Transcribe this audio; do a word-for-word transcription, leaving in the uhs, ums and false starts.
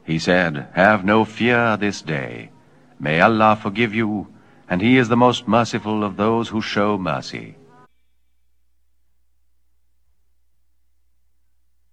He said, "Have no fear this day. May Allah forgive you, and He is the most merciful of those who show mercy."